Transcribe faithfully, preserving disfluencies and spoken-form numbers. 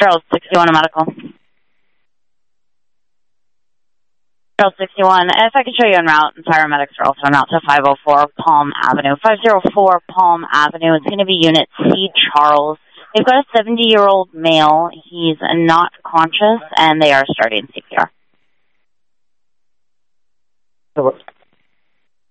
Charles sixty-one, a medical. Charles sixty-one, if I could show you en route, and paramedics are also en route to five oh four Palm Avenue. five oh four Palm Avenue, it's going to be Unit C, Charles. They've got a seventy-year-old male. He's not conscious, and they are starting C P R.